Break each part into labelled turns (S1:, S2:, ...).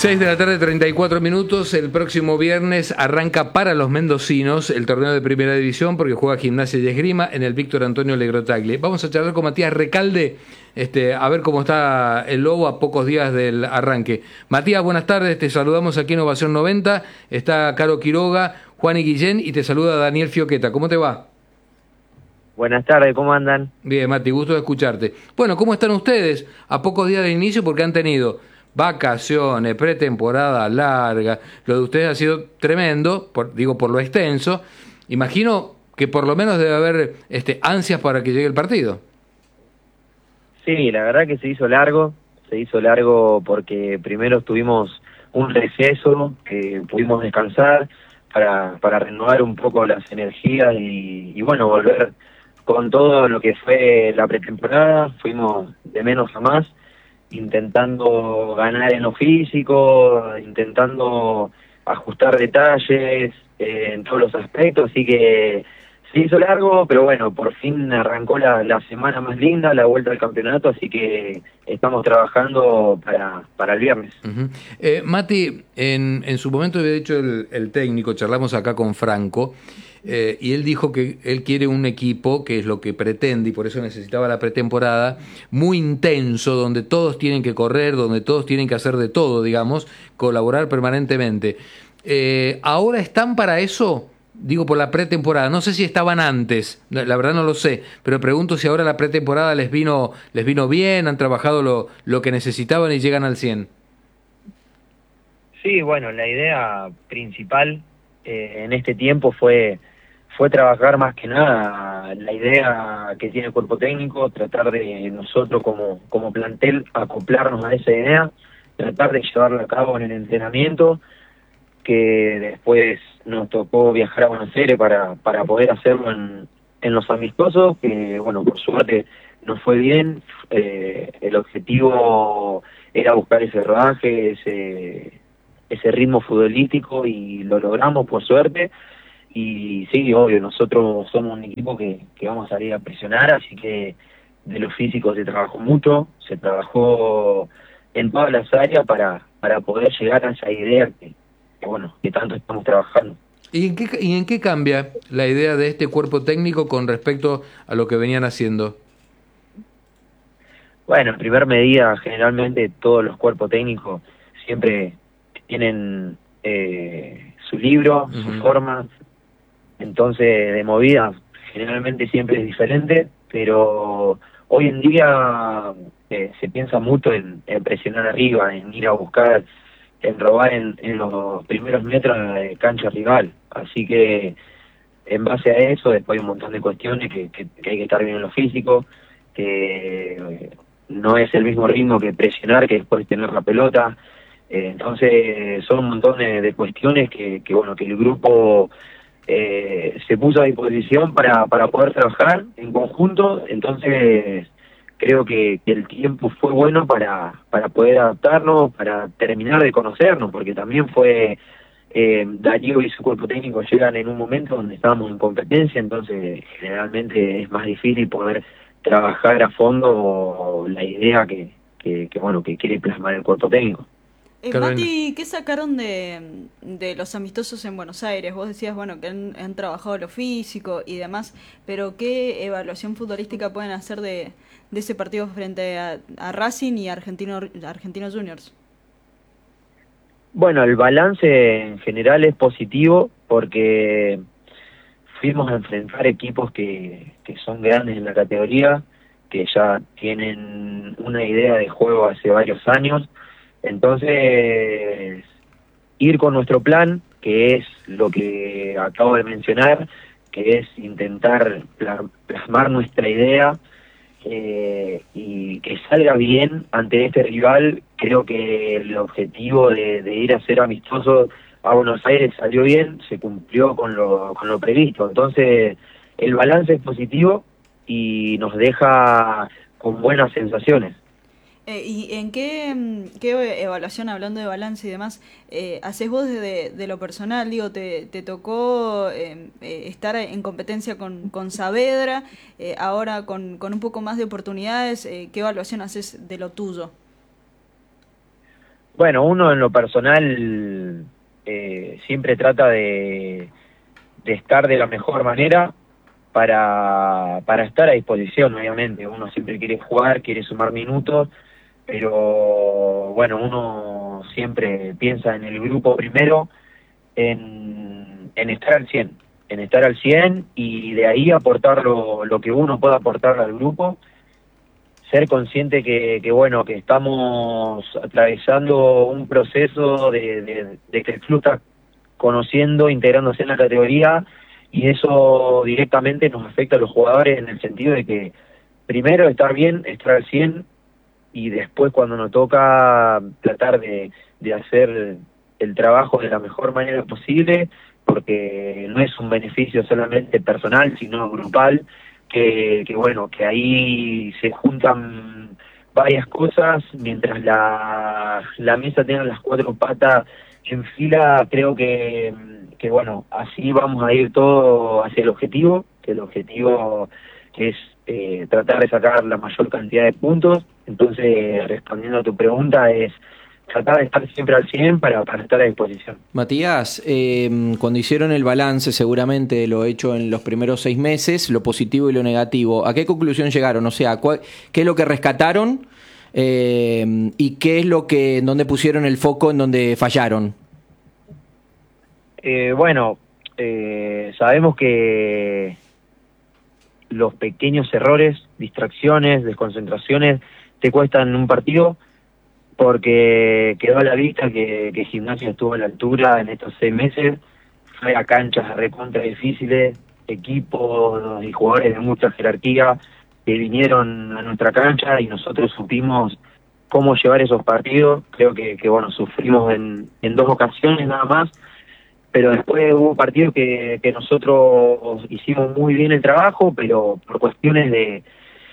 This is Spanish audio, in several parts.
S1: 6 de la tarde, 34 minutos. El próximo viernes arranca para los mendocinos el torneo de Primera División porque juega Gimnasia y Esgrima en el Víctor Antonio Legrotaglie. Vamos a charlar con Matías Recalde, a ver cómo está el Lobo a pocos días del arranque. Matías, buenas tardes, te saludamos aquí en Ovación 90. Está Caro Quiroga, Juan y Guillén y te saluda Daniel Fioqueta. ¿Cómo te va?
S2: Buenas tardes, ¿cómo andan?
S1: Bien, Mati, gusto de escucharte. Bueno, ¿cómo están ustedes a pocos días del inicio? Porque han tenido vacaciones, pretemporada larga. Lo de ustedes ha sido tremendo, por lo extenso. Imagino que por lo menos debe haber ansias para que llegue el partido.
S2: Sí, la verdad que se hizo largo porque primero tuvimos un receso, que pudimos descansar para renovar un poco las energías y bueno, volver con todo lo que fue la pretemporada. Fuimos de menos a más, intentando ganar en lo físico, intentando ajustar detalles en todos los aspectos, así que se hizo largo, pero bueno, por fin arrancó la semana más linda, la vuelta al campeonato, así que estamos trabajando para el viernes.
S1: Uh-huh. Mati, en su momento había dicho el técnico, charlamos acá con Franco, y él dijo que él quiere un equipo, que es lo que pretende, y por eso necesitaba la pretemporada, muy intenso, donde todos tienen que correr, donde todos tienen que hacer de todo, digamos, colaborar permanentemente. ¿Ahora están para eso? Digo, por la pretemporada. No sé si estaban antes, la verdad no lo sé, pero pregunto si ahora la pretemporada les vino bien, han trabajado lo que necesitaban y llegan al 100.
S2: Sí, bueno, la idea principal en este tiempo fue trabajar más que nada la idea que tiene el cuerpo técnico, tratar de nosotros como plantel acoplarnos a esa idea, tratar de llevarla a cabo en el entrenamiento, que después nos tocó viajar a Buenos Aires para poder hacerlo en los amistosos, que bueno, por suerte nos fue bien. El objetivo era buscar ese rodaje, ese ritmo futbolístico, y lo logramos por suerte. Y sí, obvio, nosotros somos un equipo que vamos a salir a presionar, así que de lo físico se trabajó mucho, se trabajó en todas las áreas para poder llegar a esa idea que tanto estamos trabajando.
S1: ¿Y en qué cambia la idea de este cuerpo técnico con respecto a lo que venían haciendo?
S2: Bueno, en primer medida, generalmente todos los cuerpos técnicos siempre tienen su libro, su forma. Entonces, de movida, generalmente siempre es diferente, pero hoy en día se piensa mucho en presionar arriba, en ir a buscar, en robar en los primeros metros de cancha rival. Así que, en base a eso, después hay un montón de cuestiones que hay que estar bien en lo físico, que no es el mismo ritmo que presionar, que después tener la pelota. Entonces, son un montón de cuestiones que el grupo se puso a disposición para poder trabajar en conjunto. Entonces creo que el tiempo fue bueno para poder adaptarnos, para terminar de conocernos, porque también fue Darío y su cuerpo técnico llegan en un momento donde estábamos en competencia, entonces generalmente es más difícil poder trabajar a fondo la idea que quiere plasmar el cuerpo técnico.
S3: Mati, ¿qué sacaron de los amistosos en Buenos Aires? Vos decías, bueno, que han trabajado lo físico y demás, pero ¿qué evaluación futbolística pueden hacer de ese partido frente a Racing y Argentinos Juniors?
S2: Bueno, el balance en general es positivo porque fuimos a enfrentar equipos que son grandes en la categoría, que ya tienen una idea de juego hace varios años. Entonces, ir con nuestro plan, que es lo que acabo de mencionar, que es intentar plasmar nuestra idea y que salga bien ante este rival. Creo que el objetivo de ir a ser amistoso a Buenos Aires salió bien, se cumplió con lo previsto. Entonces, el balance es positivo y nos deja con buenas sensaciones.
S3: ¿Y en qué evaluación, hablando de balance y demás, haces vos de lo personal? Digo, te tocó estar en competencia con Saavedra, ahora con un poco más de oportunidades. ¿Qué evaluación haces de lo tuyo?
S2: Bueno, uno en lo personal siempre trata de estar de la mejor manera para estar a disposición, obviamente. Uno siempre quiere jugar, quiere sumar minutos, pero bueno, uno siempre piensa en el grupo primero, en estar al 100, en estar al 100 y de ahí aportar lo que uno pueda aportar al grupo. Ser consciente que bueno, que estamos atravesando un proceso de que el club está conociendo, integrándose en la categoría, y eso directamente nos afecta a los jugadores en el sentido de que primero estar bien, estar al 100, y después cuando nos toca tratar de hacer el trabajo de la mejor manera posible, porque no es un beneficio solamente personal, sino grupal, que bueno, que ahí se juntan varias cosas, mientras la mesa tenga las cuatro patas en fila. Creo que bueno, así vamos a ir todo hacia el objetivo, que el objetivo es tratar de sacar la mayor cantidad de puntos. Entonces, respondiendo a tu pregunta, es tratar de estar siempre al 100 para estar a disposición.
S4: Matías, cuando hicieron el balance, seguramente lo hecho en los primeros 6 meses, lo positivo y lo negativo, ¿a qué conclusión llegaron? O sea, ¿qué es lo que rescataron y qué es lo que, en dónde pusieron el foco, en dónde fallaron?
S2: Bueno, sabemos que los pequeños errores, distracciones, desconcentraciones te cuestan un partido, porque quedó a la vista que Gimnasia estuvo a la altura en estos 6 meses. Fue a canchas recontra difíciles, equipos y jugadores de mucha jerarquía que vinieron a nuestra cancha y nosotros supimos cómo llevar esos partidos. Creo que bueno, sufrimos en 2 ocasiones nada más, pero después hubo partidos que nosotros hicimos muy bien el trabajo, pero por cuestiones de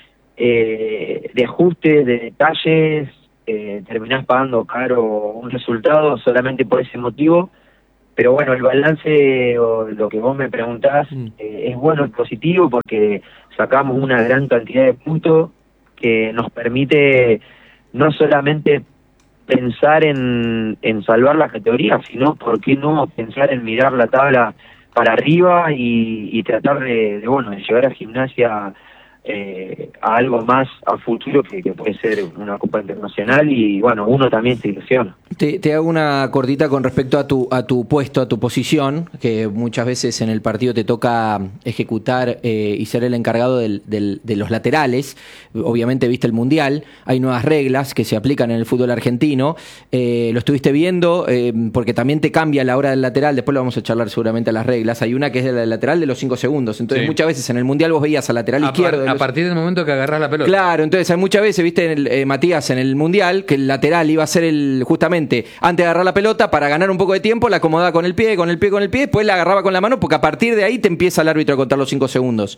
S2: ajustes, de detalles, terminás pagando caro un resultado solamente por ese motivo. Pero bueno, el balance, o lo que vos me preguntás, es bueno, es positivo, porque sacamos una gran cantidad de puntos que nos permite no solamente pensar en salvar la categoría, sino, ¿por qué no pensar en mirar la tabla para arriba y tratar de llevar a Gimnasia a algo más a futuro, que puede ser una Copa Internacional? Y bueno, uno también se ilusiona.
S4: Te hago una cortita con respecto a tu puesto, a tu posición, que muchas veces en el partido te toca ejecutar y ser el encargado de los laterales. Obviamente viste el Mundial, hay nuevas reglas que se aplican en el fútbol argentino. Lo estuviste viendo, porque también te cambia la hora del lateral. Después lo vamos a charlar seguramente a las reglas. Hay una que es la del lateral de los 5 segundos. Entonces muchas veces en el Mundial vos veías al lateral izquierdo.
S1: A partir del momento que agarrás la pelota.
S4: Claro, entonces hay muchas veces, viste, Matías, en el Mundial, que el lateral iba a ser justamente antes de agarrar la pelota, para ganar un poco de tiempo, la acomodaba con el pie, después la agarraba con la mano, porque a partir de ahí te empieza el árbitro a contar los 5 segundos.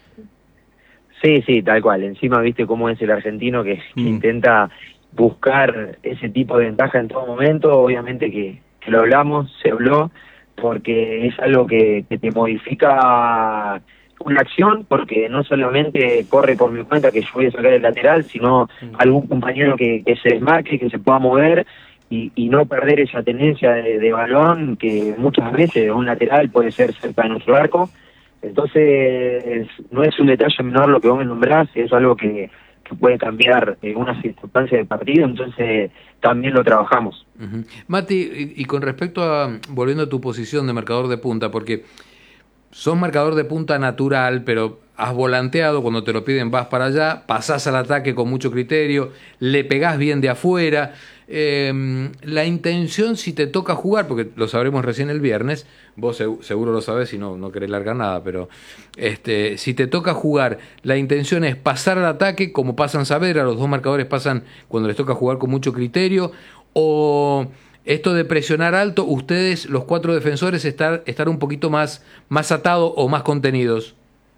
S2: Sí, tal cual. Encima viste cómo es el argentino, que intenta buscar ese tipo de ventaja en todo momento. Obviamente que lo hablamos, se habló, porque es algo que te modifica una acción, porque no solamente corre por mi cuenta que yo voy a sacar el lateral, sino algún compañero que se desmarque, que se pueda mover y no perder esa tendencia de balón, que muchas veces un lateral puede ser cerca de nuestro arco. Entonces no es un detalle menor lo que vos me nombrás, es algo que puede cambiar una circunstancia de partido. Entonces también lo trabajamos.
S1: Mati, y con respecto a, volviendo a tu posición de marcador de punta, porque sos marcador de punta natural, pero has volanteado, cuando te lo piden vas para allá, pasás al ataque con mucho criterio, le pegás bien de afuera. La intención, si te toca jugar, porque lo sabremos recién el viernes, vos seguro lo sabés y no querés largar nada, pero si te toca jugar, la intención es pasar al ataque como pasan Saavedra, los 2 marcadores pasan cuando les toca jugar con mucho criterio, o esto de presionar alto, ustedes, los 4 defensores, estar un poquito más atados o más contenidos.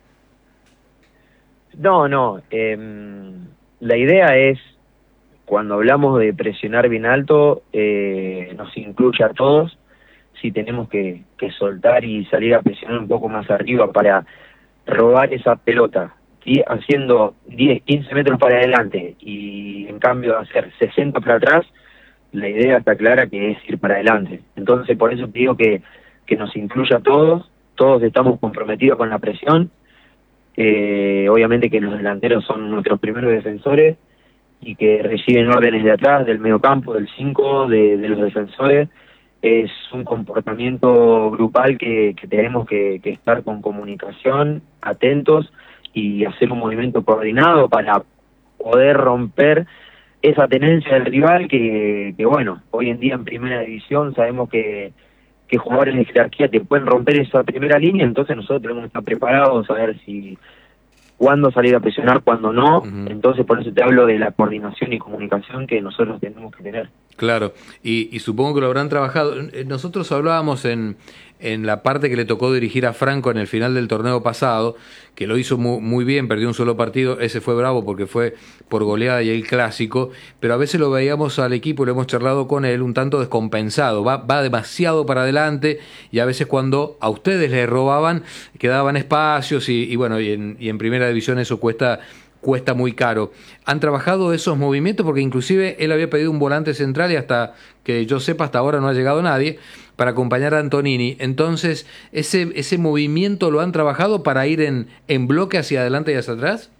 S2: No, la idea es, cuando hablamos de presionar bien alto, nos incluye a todos. Si tenemos que soltar y salir a presionar un poco más arriba para robar esa pelota, y haciendo 10, 15 metros para adelante y en cambio hacer 60 para atrás, la idea está clara, que es ir para adelante. Entonces por eso te digo que nos incluya a todos estamos comprometidos con la presión. Obviamente que los delanteros son nuestros primeros defensores y que reciben órdenes de atrás, del mediocampo, del 5, de los defensores. Es un comportamiento grupal que tenemos que estar con comunicación, atentos y hacer un movimiento coordinado para poder romper esa tendencia del rival que bueno, hoy en día en primera división sabemos que jugadores de jerarquía te pueden romper esa primera línea, entonces nosotros tenemos que estar preparados, saber cuándo salir a presionar, cuándo no. Entonces por eso te hablo de la coordinación y comunicación que nosotros tenemos que tener.
S1: Claro, y supongo que lo habrán trabajado. Nosotros hablábamos en la parte que le tocó dirigir a Franco en el final del torneo pasado, que lo hizo muy bien, perdió un solo partido, ese fue bravo porque fue por goleada y el clásico, pero a veces lo veíamos al equipo, lo hemos charlado con él, un tanto descompensado, va demasiado para adelante y a veces cuando a ustedes les robaban quedaban espacios y bueno, y en primera división eso cuesta muy caro. ¿Han trabajado esos movimientos? Porque inclusive él había pedido un volante central y hasta que yo sepa hasta ahora no ha llegado nadie para acompañar a Antonini. Entonces, ¿ese movimiento lo han trabajado para ir en bloque hacia adelante y hacia atrás?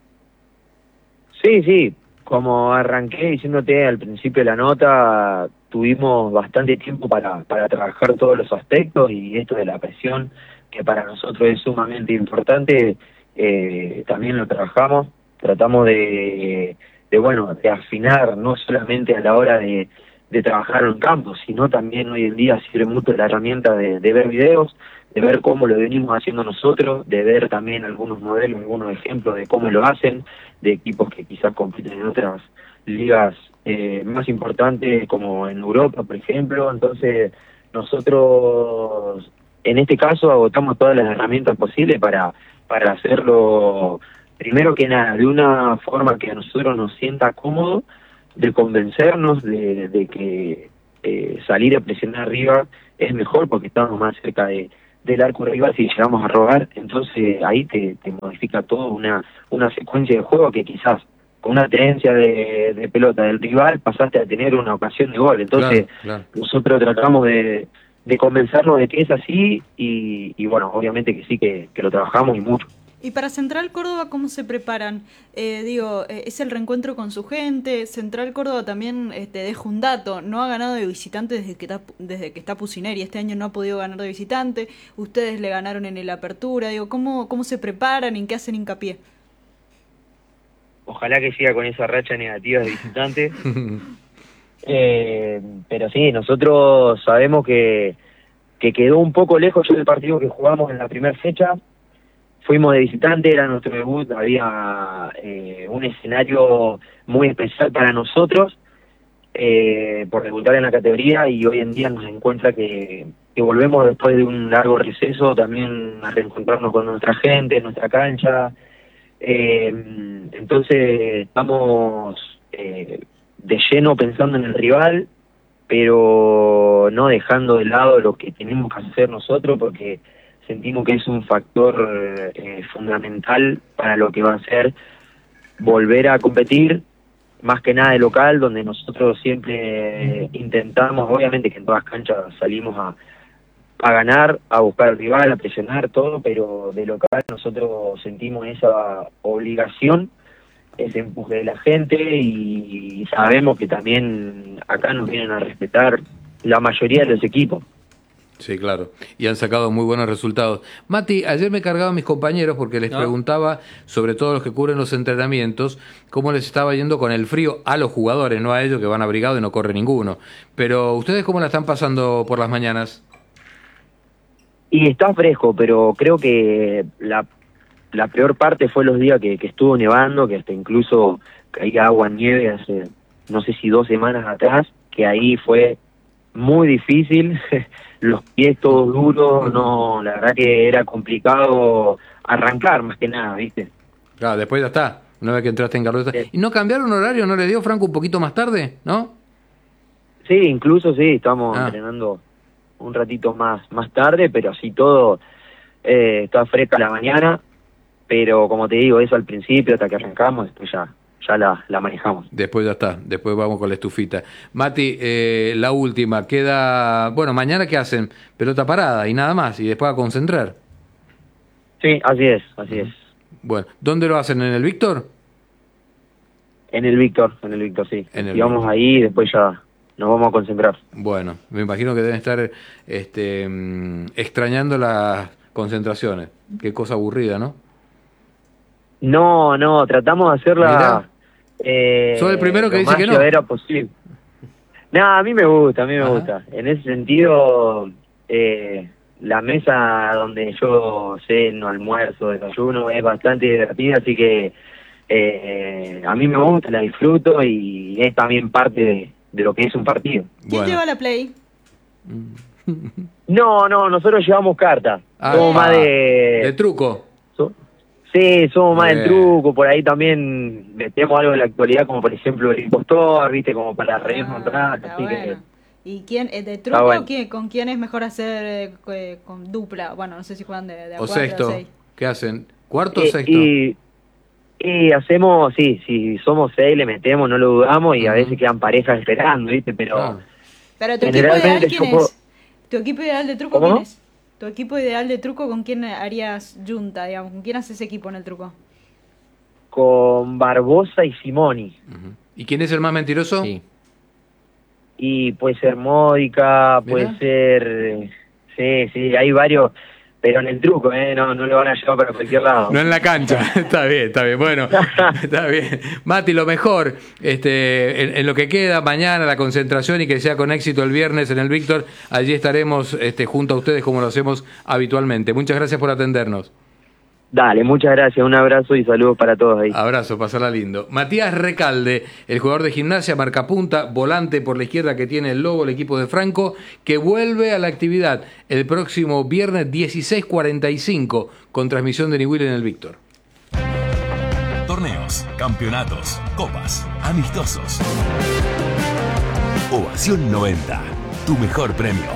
S2: Sí, como arranqué diciéndote al principio de la nota, tuvimos bastante tiempo para trabajar todos los aspectos y esto de la presión, que para nosotros es sumamente importante, también lo trabajamos, tratamos de afinar no solamente a la hora de trabajar en campo, sino también hoy en día sirve mucho la herramienta de ver videos, de ver cómo lo venimos haciendo nosotros, de ver también algunos modelos, algunos ejemplos de cómo lo hacen, de equipos que quizás compiten en otras ligas más importantes como en Europa, por ejemplo. Entonces nosotros en este caso agotamos todas las herramientas posibles para hacerlo, primero que nada, de una forma que a nosotros nos sienta cómodo, de convencernos de que salir a presionar arriba es mejor porque estamos más cerca del arco rival si llegamos a robar. Entonces ahí te modifica todo una secuencia de juego que quizás con una tenencia de pelota del rival pasaste a tener una ocasión de gol. Entonces claro. Nosotros tratamos de convencernos de que es así y bueno, obviamente que sí, que lo trabajamos y mucho.
S3: Y para Central Córdoba, ¿cómo se preparan? ¿Es el reencuentro con su gente? Central Córdoba también, dejo un dato, no ha ganado de visitante desde que está Pusineri. Este año no ha podido ganar de visitante. Ustedes le ganaron en el Apertura. ¿Cómo se preparan? ¿En qué hacen hincapié?
S2: Ojalá que siga con esa racha negativa de visitante. Pero sí, nosotros sabemos que quedó un poco lejos del partido que jugamos en la primera fecha. Fuimos de visitante, era nuestro debut, había un escenario muy especial para nosotros por debutar en la categoría y hoy en día nos encuentra que volvemos después de un largo receso también a reencontrarnos con nuestra gente, nuestra cancha. Entonces estamos de lleno pensando en el rival, pero no dejando de lado lo que tenemos que hacer nosotros porque sentimos que es un factor fundamental para lo que va a ser volver a competir, más que nada de local, donde nosotros siempre intentamos, obviamente que en todas canchas salimos a ganar, a buscar al rival, a presionar todo, pero de local nosotros sentimos esa obligación, ese empuje de la gente y sabemos que también acá nos vienen a respetar la mayoría de los equipos.
S1: Sí, claro, y han sacado muy buenos resultados. Mati, ayer me cargaba a mis compañeros porque les preguntaba, sobre todo los que cubren los entrenamientos, cómo les estaba yendo con el frío a los jugadores, no a ellos que van abrigados y no corre ninguno. Pero, ¿ustedes cómo la están pasando por las mañanas?
S2: Y está fresco, pero creo que la peor parte fue los días que estuvo nevando, que hasta incluso caía agua, nieve hace, no sé si 2 semanas atrás, que ahí fue muy difícil. Los pies todos duros, no, la verdad que era complicado arrancar más que nada, ¿viste?
S1: Claro, después ya está, una vez que entraste en Carlos. ¿Y no cambiaron horario? ¿No le dio Franco un poquito más tarde, no?
S2: Sí, incluso sí, estamos entrenando un ratito más tarde, pero así todo está fresca la mañana, pero como te digo, eso al principio, hasta que arrancamos, después ya ya la manejamos.
S1: Después ya está, después vamos con la estufita. Mati, la última, queda, bueno, mañana ¿qué hacen? Pelota parada y nada más, y después a concentrar.
S2: Sí, así es.
S1: Bueno, ¿dónde lo hacen? ¿En el Víctor?
S2: En el Víctor, sí. Y vamos ahí y después ya nos vamos a concentrar.
S1: Bueno, me imagino que deben estar extrañando las concentraciones. Qué cosa aburrida, ¿no?
S2: No, tratamos de hacerla...
S1: ¿Sos el primero que dice que no?
S2: Lo más era posible. No, a mí me gusta. En ese sentido, la mesa donde yo ceno, almuerzo, desayuno, es bastante divertida, así que a mí me gusta, la disfruto y es también parte de lo que es un partido.
S3: ¿Quién lleva la Play?
S2: No, nosotros llevamos cartas. Somos más
S1: de truco.
S2: Sí, somos más del truco, por ahí también metemos algo de la actualidad, como por ejemplo el impostor, viste, como para remontar, así
S3: bueno.
S2: que...
S3: ¿Y quién, de truco, bueno. con quién es mejor hacer con dupla? Bueno, no sé si juegan de
S1: o
S3: 4
S1: sexto.
S3: o 6.
S1: ¿Qué hacen? ¿Cuarto o sexto?
S2: Y hacemos, si somos 6 le metemos, no lo dudamos, y a veces quedan parejas esperando, viste, pero...
S3: Pero tu equipo ideal, ¿quién es? ¿Tu equipo ideal de truco quién es? ¿Tu equipo ideal de truco con quién harías junta, digamos? ¿Con quién haces equipo en el truco?
S2: Con Barbosa y Simoni.
S1: ¿Y quién es el más mentiroso?
S4: Sí.
S2: Y puede ser Módica, puede ser... Sí, hay varios... Pero en el truco, no lo van a llevar para cualquier lado.
S1: No en la cancha, está bien. Bueno, está bien. Mati, lo mejor, en lo que queda mañana, la concentración y que sea con éxito el viernes en el Víctor, allí estaremos junto a ustedes como lo hacemos habitualmente. Muchas gracias por atendernos.
S2: Dale, muchas gracias, un abrazo y saludos para todos ahí.
S1: Abrazo, pasarla lindo. Matías Recalde, el jugador de Gimnasia, marcapunta, volante por la izquierda que tiene el Lobo, el equipo de Franco, que vuelve a la actividad el próximo viernes 16:45 con transmisión de Niwil en el Víctor.
S5: Torneos, campeonatos, copas, amistosos. Ovación 90, tu mejor premio.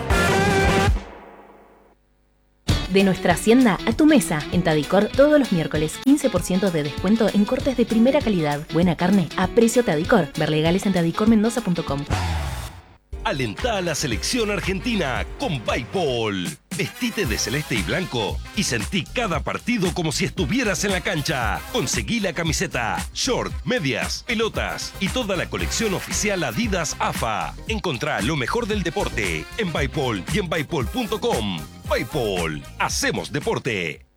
S6: De nuestra hacienda a tu mesa. En Tadicor, todos los miércoles, 15% de descuento en cortes de primera calidad. Buena carne a precio Tadicor. Ver legales en tadicormendoza.com.
S5: Alentá a la selección argentina con Bipol. Vestite de celeste y blanco y sentí cada partido como si estuvieras en la cancha. Conseguí la camiseta, short, medias, pelotas y toda la colección oficial Adidas AFA. Encontrá lo mejor del deporte en Bipol y en bipol.com. Bipol, hacemos deporte.